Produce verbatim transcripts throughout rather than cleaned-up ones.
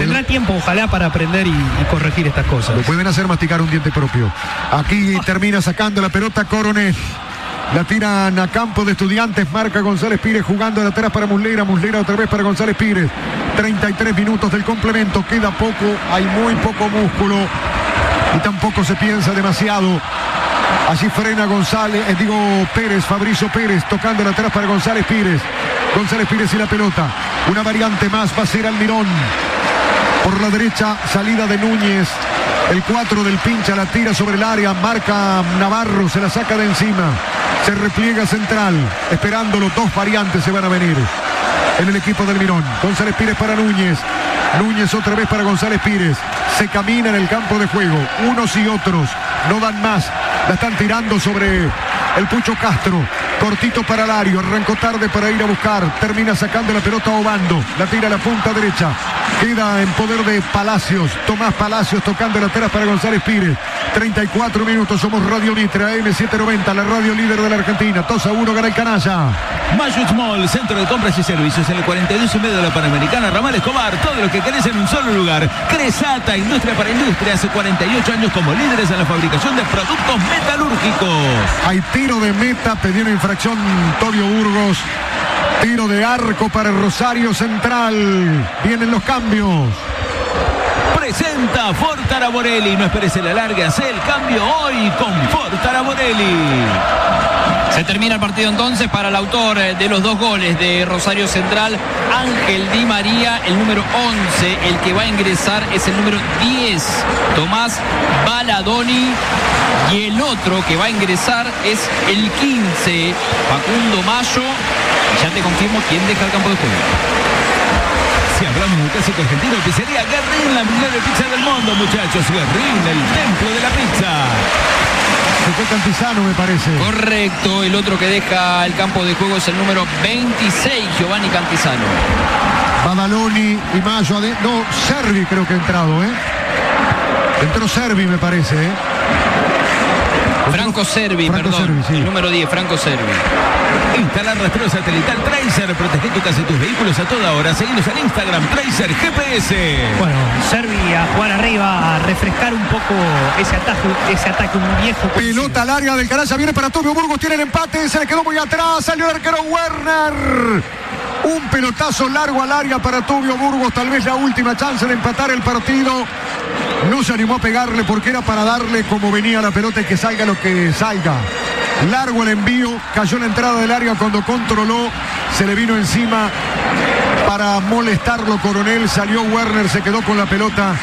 Tendrá tiempo, ojalá, para aprender y, y corregir estas cosas. Lo pueden hacer masticar un diente propio. Aquí oh. termina sacando la pelota Coronel. La tiran a campo de Estudiantes. Marca González Pires jugando de atrás para Muslera. Muslera otra vez para González Pires. treinta y tres minutos del complemento. Queda poco. Hay muy poco músculo. Y tampoco se piensa demasiado. Allí frena González. Eh, digo Pérez. Fabricio Pérez tocando de atrás para González Pires. González Pires y la pelota. Una variante más va a ser Almirón. Por la derecha, salida de Núñez. El cuatro del Pincha la tira sobre el área. Marca Navarro. Se la saca de encima. Se repliega central, esperándolo, dos variantes se van a venir en el equipo del Mirón. González Pires para Núñez, Núñez otra vez para González Pires. Se camina en el campo de juego, unos y otros, no dan más. La están tirando sobre el Pucho Castro, cortito para Lario, arrancó tarde para ir a buscar, termina sacando la pelota Obando, la tira a la punta derecha, queda en poder de Palacios, Tomás Palacios tocando la atrás para González Pires. treinta y cuatro minutos, somos Radio Nitra, M setecientos noventa, la radio líder de la Argentina. dos a uno gana el Canalla. Mayut Mall, centro de compras y servicios en el cuarenta y dos y medio de la Panamericana, Ramal Escobar, todo lo que querés en un solo lugar. Cresata, industria para industria, hace cuarenta y ocho años como líderes en la fabricación de productos metalúrgicos. Hay tiro de meta, pidió una infracción Tobio Burgos. Tiro de arco para Rosario Central. Vienen los cambios. Presenta Ford Taraborelli. No esperes el alargue, hace el cambio hoy con Ford Taraborelli. Se termina el partido entonces para el autor de los dos goles de Rosario Central, Ángel Di María, el número once. El que va a ingresar es el número diez, Tomás Baladoni. Y el otro que va a ingresar es el quince, Facundo Mayo. Ya te confirmo quién deja el campo de juego. Si hablamos de un clásico argentino, pizzería Guerrín, la mejor pizza del mundo, muchachos. Guerrín, el templo de la pizza. Se fue Cantizano, me parece. Correcto, el otro que deja el campo de juego es el número veintiséis, Giovanni Cantizano. Badaloni y Mayo adentro. No, Servi creo que ha entrado, ¿eh? Entró Servi, me parece, ¿eh? Franco Servi, Franco perdón. Servi, sí. El número diez, Franco Servi. Instalar rastreo satelital Tracer. Protege tu casa y tus vehículos a toda hora. Seguinos en Instagram, Tracer G P S. Bueno, Servi a jugar arriba, a refrescar un poco ese ataque, ese ataque un viejo. Pelota al área del Canalla, viene para Tobio Burgos, tiene el empate, se le quedó muy atrás, salió el arquero Werner. Un pelotazo largo al área para Tobio Burgos, tal vez la última chance de empatar el partido. No se animó a pegarle porque era para darle como venía la pelota y que salga lo que salga. Largo el envío, cayó en la entrada del área cuando controló, se le vino encima para molestarlo Coronel, salió Werner, se quedó con la pelota.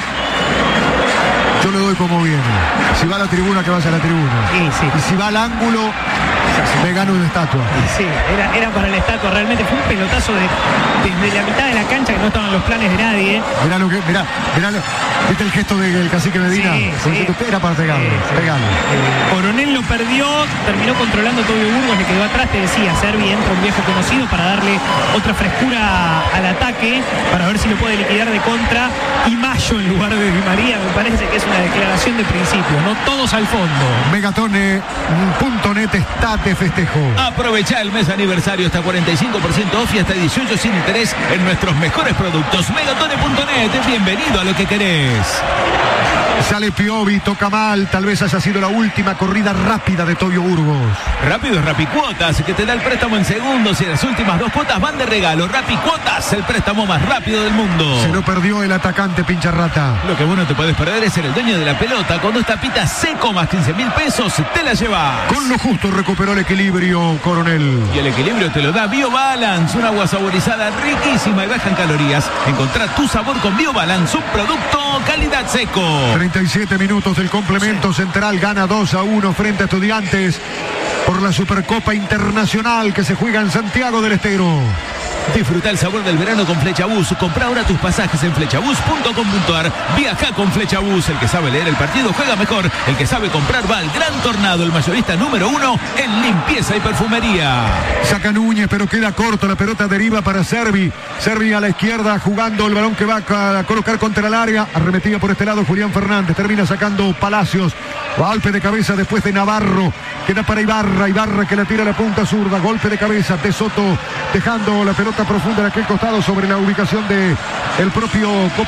Yo le doy como viene. Si va a la tribuna, que vaya a la tribuna. Sí, sí. Y si va al ángulo, me gano una estatua. Sí, era, era para la estatua. Realmente fue un pelotazo de, desde la mitad de la cancha que no estaban los planes de nadie. Mirá lo que, mirá, mirá lo, ¿viste el gesto del cacique Medina? Sí, sí. Era para pegarlo, Sí, sí. pegarlo. Eh, Coronel lo perdió, terminó controlando Tobio Burgos, le quedó atrás, te decía, Servi entra un viejo conocido para darle otra frescura al ataque, para ver si lo puede liquidar de contra. Y Mayo en lugar de Di María, me parece que es una declaración de principio, no todos al fondo. Megatone punto net está de festejo. Aprovecha el mes aniversario, hasta cuarenta y cinco por ciento off y hasta dieciocho sin interés en nuestros mejores productos. Megatone punto net, bienvenido a lo que querés. Sale Piovi, toca mal, tal vez haya sido la última corrida rápida de Tobio Burgos. Rápido es Rapicuotas, que te da el préstamo en segundos y las últimas dos cuotas van de regalo. Rapicuotas, el préstamo más rápido del mundo. Se lo perdió el atacante Pincharrata. Lo que vos no te podés perder es ser el dueño de la pelota. Con dos tapitas seco más quince mil pesos, te la llevas. Con lo justo recuperó el equilibrio, Coronel. Y el equilibrio te lo da BioBalance, un agua saborizada riquísima y baja en calorías. Encontrá tu sabor con BioBalance, un producto calidad seco. treinta y siete minutos del complemento, sí. Central gana dos a uno frente a Estudiantes por la Supercopa Internacional que se juega en Santiago del Estero. Disfruta el sabor del verano con Flechabús. Compra ahora tus pasajes en flechabús punto com punto ar. Viaja con Flechabús. El que sabe leer el partido juega mejor. El que sabe comprar va al Gran Tornado, el mayorista número uno en limpieza y perfumería. Saca Núñez, pero queda corto. La pelota deriva para Servi. Servi a la izquierda jugando el balón que va a colocar contra el área. Arremetida por este lado Julián Fernández. Termina sacando Palacios. Golpe de cabeza después de Navarro. Queda para Ibarra. Ibarra que la tira a la punta zurda. Golpe de cabeza de Soto dejando la pelota profunda en aquel costado sobre la ubicación de el propio